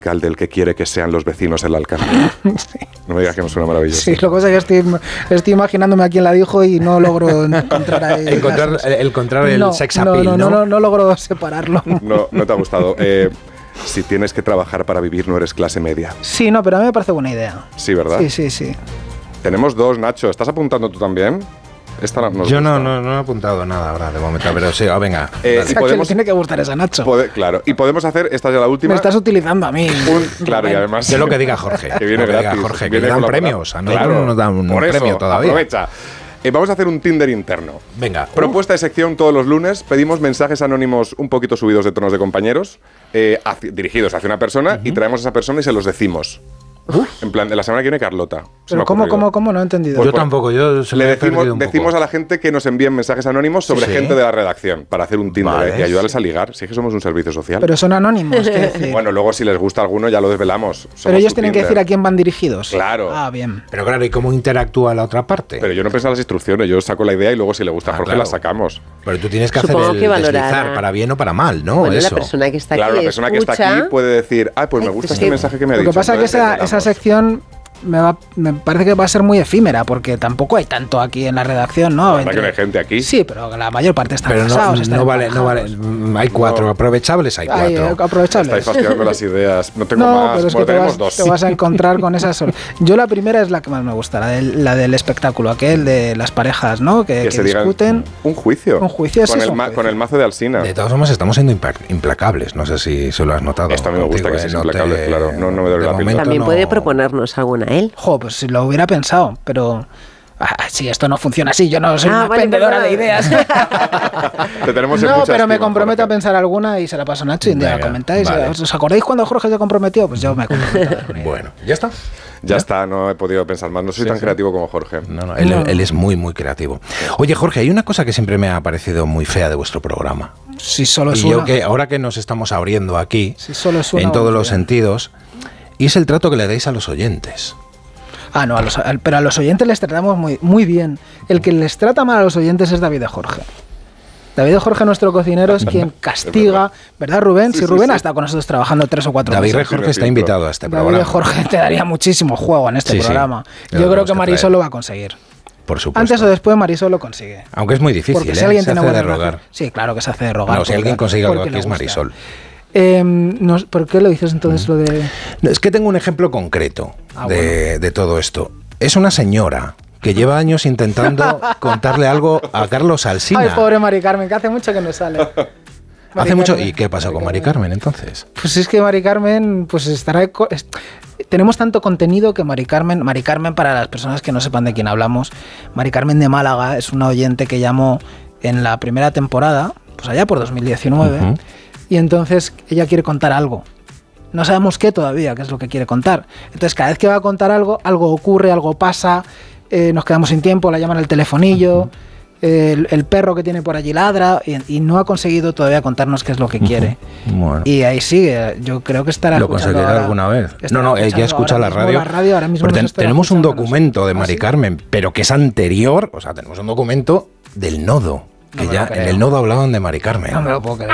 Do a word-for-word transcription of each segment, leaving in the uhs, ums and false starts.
alcalde el que quiere que sean los vecinos el alcalde. Sí. No me digas que no suena maravilloso. Sí, lo que pasa es que estoy, estoy imaginándome a quién la dijo y no logro encontrar ahí encontrar, el, encontrar el no, sex no, appeal, no, ¿no? No, no, no logro separarlo. No, no te ha gustado. Eh, si tienes que trabajar para vivir, no eres clase media. Sí, no, pero a mí me parece buena idea. Sí, ¿verdad? Sí, sí, sí. Tenemos dos, Nacho. ¿Estás apuntando tú también? Esta nos Yo no, gusta. no, no he apuntado nada ahora de momento, pero sí, oh, venga. Eh, y podemos, que le tiene que gustar esa Nacho. Pode, claro, y podemos hacer, esta es ya la última. Me estás utilizando a mí. Un, claro, y además... De lo que diga Jorge. Que viene lo que gratis. diga Jorge, que viene le dan colaborar. premios. A nosotros Claro, no nos dan un por premio eso, todavía. Aprovecha. Eh, vamos a hacer un Tinder interno. Venga. Propuesta de sección todos los lunes. Pedimos mensajes anónimos un poquito subidos de tonos de compañeros, eh, hacia, dirigidos hacia una persona, uh-huh. y traemos a esa persona y se los decimos. Uf. En plan, de la semana que viene Carlota. Pero ¿cómo, cómo, cómo? No he entendido. Pues yo por, tampoco, yo se le decimos, decimos a la gente que nos envíen mensajes anónimos sobre sí, gente de la redacción para hacer un Tinder vale. y ayudarles a ligar. Si es que somos un servicio social. Pero son anónimos, ¿qué decir? Bueno, luego si les gusta alguno ya lo desvelamos. Somos Pero ellos tienen Tinder. que decir a quién van dirigidos. Claro. Ah, bien. Pero claro, ¿y cómo interactúa la otra parte? Pero yo no pienso en las instrucciones, yo saco la idea y luego si le gusta a ah, Jorge claro. la sacamos. Pero tú tienes que Supongo hacer el que valorar, deslizar para bien o para mal, ¿no? Bueno, Eso. la persona que está aquí Claro, la persona escucha. que está aquí puede decir, ah, pues me gusta este mensaje que me ha dicho. Lo que pasa es que esa, esa sección me, va, me parece que va a ser muy efímera, porque tampoco hay tanto aquí en la redacción, ¿no? Entre, que no hay gente aquí. Sí, pero la mayor parte están pero casados. No, están no vale, no vale. Hay cuatro. No. Aprovechables hay cuatro. Hay, aprovechables. Estáis fastidiando las ideas. No tengo no, más. Pero es bueno, que te vas, dos. te vas a encontrar con esas. Yo la primera es la que más me gusta, la del, la del espectáculo, aquel de las parejas, ¿no? Que, que, que se discuten. Un juicio. Un juicio, con, es el un ma, juicio. con el mazo de Alsina. De todas formas, estamos siendo implacables. No sé si se lo has notado. Esto a mí me gusta, contigo, que seas eh, no implacable, te, claro. No, no me duele la pila. También no. puede proponernos alguna él. Jo, pues si lo hubiera pensado, pero... Ah, si esto no funciona así, yo no soy ah, una vale, vendedora perdón. de ideas. Te tenemos en no, pero estima, me comprometo Jorge. a pensar alguna y se la paso a Nacho y un día la comentáis. Vale. ¿Os acordáis cuando Jorge se comprometió? Pues yo me comprometo. Bueno, ¿ya está? Ya, ¿Ya está, no he podido pensar más. No soy sí, tan sí. creativo como Jorge. No, no, él, no. él es muy, muy creativo. Oye, Jorge, hay una cosa que siempre me ha parecido muy fea de vuestro programa. Si solo es y una. yo que ahora que nos estamos abriendo aquí, si solo es una, en todos los bien. sentidos, y es el trato que le dais a los oyentes. Ah, no, a los, a, pero a los oyentes les tratamos muy, muy bien. El que les trata mal a los oyentes es David de Jorge. David de Jorge, nuestro cocinero, es quien castiga, ¿verdad, Rubén? Sí, si sí, Rubén sí. ha estado con nosotros trabajando tres o cuatro David meses. de Jorge está invitado a este David programa. David de Jorge te daría muchísimo juego en este sí, programa. Sí. Yo creo que Marisol traer. lo va a conseguir. Por supuesto. Antes o después Marisol lo consigue. Aunque es muy difícil, porque ¿eh? si alguien se tiene hace de buena rogar. relación, sí, claro que se hace de rogar. No, si alguien consigue algo aquí es Marisol. Eh, no, ¿Por qué lo dices entonces mm. lo de...? Es que tengo un ejemplo concreto ah, de, bueno. de todo esto. Es una señora que lleva años intentando contarle algo a Carlos Alsina. Ay, pobre Mari Carmen, que hace mucho que no sale. Mari hace Carmen, mucho. ¿Y qué pasó con Mari Carmen entonces? Pues es que Mari Carmen, pues estará... Es, tenemos tanto contenido que Mari Carmen, Mari Carmen, para las personas que no sepan de quién hablamos, Mari Carmen de Málaga es una oyente que llamó en la primera temporada, pues allá por dos mil diecinueve, uh-huh. y entonces ella quiere contar algo. No sabemos qué todavía, qué es lo que quiere contar. Entonces cada vez que va a contar algo, algo ocurre, algo pasa... Eh, nos quedamos sin tiempo, la llaman al telefonillo, uh-huh. eh, el, el perro que tiene por allí ladra y, y no ha conseguido todavía contarnos qué es lo que uh-huh. quiere. Bueno. Y ahí sigue, yo creo que estará ¿Lo escuchando conseguirá ahora, alguna vez? No, no, ella escucha la radio. La radio ahora mismo ten, tenemos un documento de ¿Ah, Mari sí? Carmen, pero que es anterior, o sea, tenemos un documento del nodo, que no ya en el nodo hablaban de Mari Carmen. No me lo puedo creer.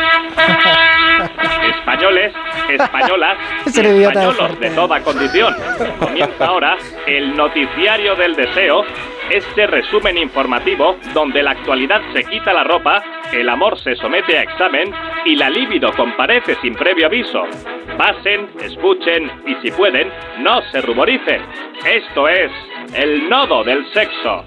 Españoles, españolas y españolos de toda condición. Comienza ahora el Noticiario del Deseo, este resumen informativo donde la actualidad se quita la ropa, el amor se somete a examen y la libido comparece sin previo aviso. Pasen, escuchen y si pueden, no se ruboricen. Esto es el nodo del sexo.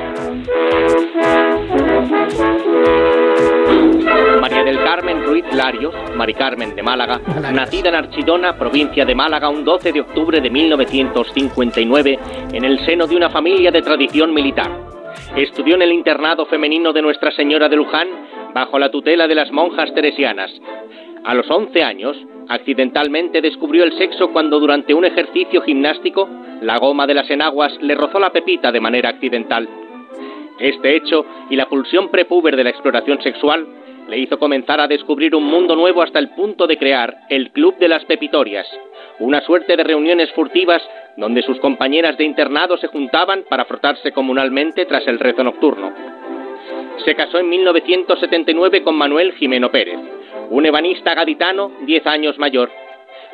María del Carmen Ruiz Larios, Mari Carmen de Málaga, nacida en Archidona, provincia de Málaga, un doce de octubre de mil novecientos cincuenta y nueve, en el seno de una familia de tradición militar. Estudió en el internado femenino de Nuestra Señora de Luján, bajo la tutela de las monjas teresianas. A los once años, accidentalmente descubrió el sexo cuando durante un ejercicio gimnástico, la goma de las enaguas le rozó la pepita de manera accidental. Este hecho y la pulsión prepúber de la exploración sexual le hizo comenzar a descubrir un mundo nuevo hasta el punto de crear el Club de las Pepitorias, una suerte de reuniones furtivas donde sus compañeras de internado se juntaban para frotarse comunalmente tras el rezo nocturno. Se casó en mil novecientos setenta y nueve con Manuel Jimeno Pérez, un ebanista gaditano diez años mayor.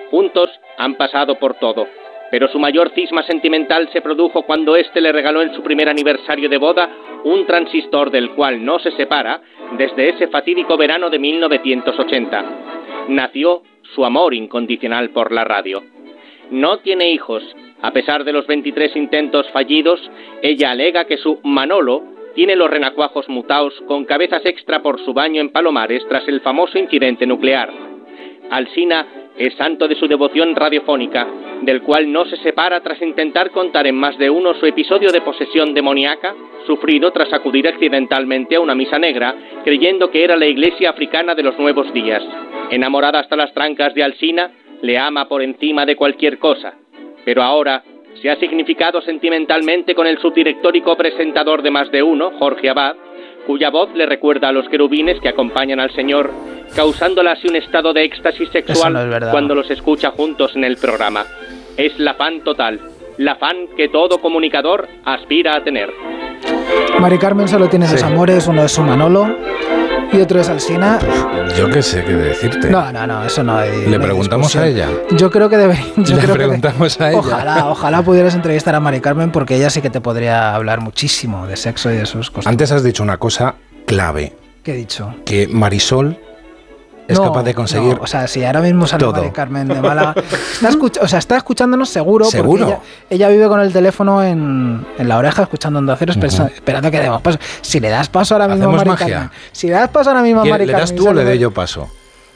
Juntos han pasado por todo, pero su mayor cisma sentimental se produjo cuando éste le regaló en su primer aniversario de boda un transistor del cual no se separa desde ese fatídico verano de mil novecientos ochenta. Nació su amor incondicional por la radio. No tiene hijos. A pesar de los veintitrés intentos fallidos, ella alega que su Manolo tiene los renacuajos mutaos con cabezas extra por su baño en Palomares tras el famoso incidente nuclear. Alsina es santo de su devoción radiofónica, del cual no se separa tras intentar contar en más de uno su episodio de posesión demoníaca, sufrido tras acudir accidentalmente a una misa negra, creyendo que era la iglesia africana de los nuevos días. Enamorada hasta las trancas de Alsina, le ama por encima de cualquier cosa, pero ahora se ha significado sentimentalmente con el subdirector y copresentador de Más de Uno, Jorge Abad, cuya voz le recuerda a los querubines que acompañan al Señor, causándole así un estado de éxtasis sexual no es cuando los escucha juntos en el programa. Es la fan total, la fan que todo comunicador aspira a tener. Mari Carmen solo tiene dos sí. amores, uno es su Manolo y otro es Alsina. Yo qué sé qué decirte. No, no, no, eso no hay. Le no preguntamos hay a ella. Yo creo que debería. Le creo preguntamos que a ella. Ojalá, ojalá pudieras entrevistar a Mari Carmen porque ella sí que te podría hablar muchísimo de sexo y de sus cosas. Antes has dicho una cosa clave. ¿Qué he dicho? Que Marisol es no, capaz de conseguir. No, o sea, si ahora mismo sale Mari Carmen de Málaga, está, escuch o sea, está escuchándonos seguro, ¿Seguro? porque ella, ella vive con el teléfono en, en la oreja escuchando Onda Cero, uh-huh. esperando que demos paso. Si le das paso ahora mismo a Mari magia? Carmen, si le das paso ahora mismo a Mari Carmen, ¿le das tú o le doy yo paso?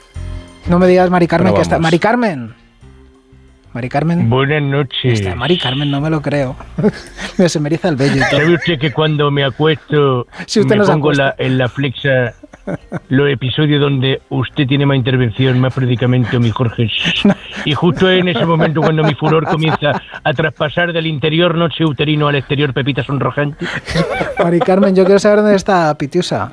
No me digas Mari Carmen que está. Mari Carmen. Mari Carmen. Buenas noches. Está Mari Carmen, no me lo creo. Se me eriza el vello y todo. ¿Sabe usted que cuando me acuesto si usted me no pongo la, en la flexa los episodios donde usted tiene más intervención, más predicamento, mi Jorge? Y justo en ese momento cuando mi furor comienza a traspasar del interior noche uterino al exterior pepita sonrojante. Mari Carmen, yo quiero saber dónde está Pitiusa.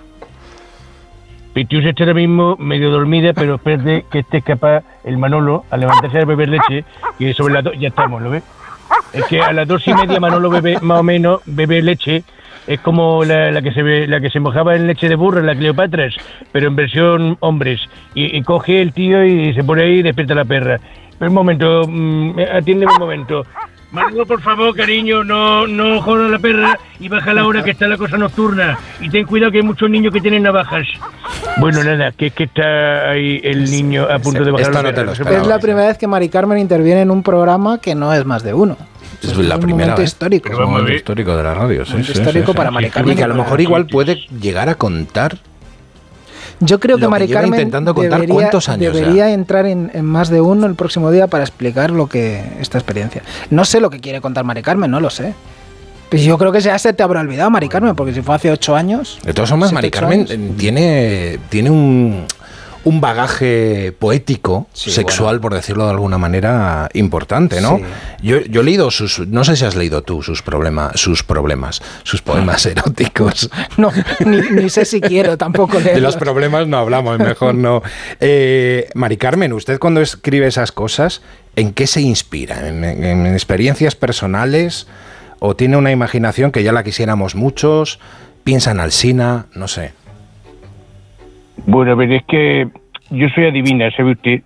Pitiusa está ahora mismo medio dormida, pero espérate que esté capaz el Manolo a levantarse a beber leche, y sobre las dos ya estamos, ¿lo ves? Es que a las dos y media Manolo bebe más o menos bebe leche. Es como la, la que se ve, la que se mojaba en leche de burro, la Cleopatra, pero en versión hombres. Y, y coge el tío y se pone ahí y despierta la perra. Pero un momento, mmm, atiéndeme un momento. Manolo, por favor, cariño, no, no jodas la perra y baja la hora que está la cosa nocturna. Y ten cuidado que hay muchos niños que tienen navajas. Bueno, nada, que es que está ahí el niño a punto de bajar la perra. Es la primera vez que Mari Carmen interviene en un programa que no es Más de Uno. Es, es la primera momento vez. histórico. Es un momento histórico de la radio, sí, sí, histórico sí, para sí. Mari Carmen. Y que a lo mejor igual puede llegar a contar. Yo creo que, que Mari Carmen intentando contar debería, cuántos años debería entrar en, en Más de Uno el próximo día para explicar lo que esta experiencia. No sé lo que quiere contar Mari Carmen, no lo sé. Pues yo creo que ya se te habrá olvidado, Mari Carmen, porque si fue hace ocho años. De todas formas, Mari Carmen años. tiene tiene un un bagaje poético, sí, sexual, bueno. por decirlo de alguna manera, importante, ¿no? Sí. Yo, yo he leído sus, no sé si has leído tú sus problemas, sus problemas, sus poemas eróticos. No, ni, ni sé si quiero tampoco leerlos. De los problemas no hablamos, mejor no. Eh, Mari Carmen, usted cuando escribe esas cosas, ¿en qué se inspira? ¿En, en, en experiencias personales? ¿O tiene una imaginación que ya la quisiéramos muchos? ¿Piensa en Alsina? No sé. Bueno, a ver, es que yo soy adivina, ¿sabe usted?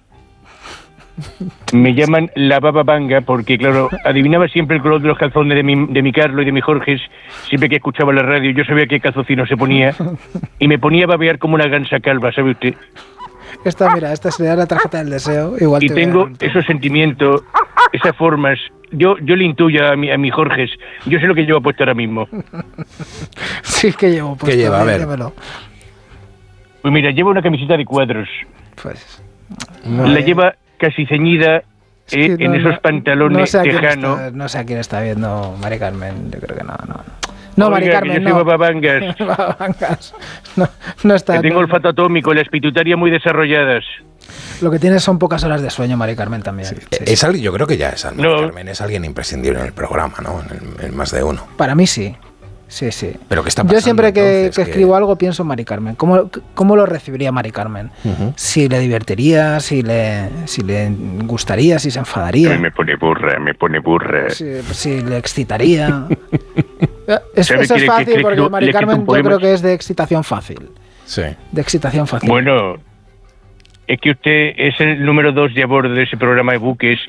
Me llaman la baba banga porque, claro, adivinaba siempre el color de los calzones de mi, de mi Carlos y de mi Jorge, siempre que escuchaba la radio. Yo sabía qué calzocino se ponía y me ponía a babear como una gansa calva, ¿sabe usted? Esta, mira, esta sería la tarjeta del deseo. Igual y te tengo esos sentimientos, esas formas. Yo yo le intuyo a mi, a mi Jorge. Yo sé lo que llevo puesto ahora mismo. Sí, que llevo puesto. ¿Qué lleva? A ver. Dímelo. Pues mira, lleva una camiseta de cuadros. Pues... No, la eh. lleva casi ceñida eh, es que no, en esos pantalones no sé tejanos. No sé a quién está viendo Mari Carmen. Yo creo que no, no. No, Oiga, Mari Carmen, que yo soy no. bababangas. bababangas. No, no está. Que tengo olfato atómico, las pituitarias muy desarrolladas. Lo que tienes son pocas horas de sueño, Mari Carmen, también. Sí. Sí. Es alguien, yo creo que ya es Mari no. Carmen, es alguien imprescindible en el programa, ¿no? En, el, en Más de Uno. Para mí sí. Sí, sí. ¿Pero qué está pasando? Yo siempre que, entonces, que escribo que... algo pienso en Mari Carmen. ¿Cómo, cómo lo recibiría Mari Carmen? Uh-huh. Si le divertiría, si le, si le gustaría, si se enfadaría. Me pone burra, me pone burra. Si, si le excitaría. es, eso es fácil que, porque Mari Carmen yo creo que es de excitación fácil. Sí. De excitación fácil. Bueno, es que usted es el número dos de a bordo de ese programa de buques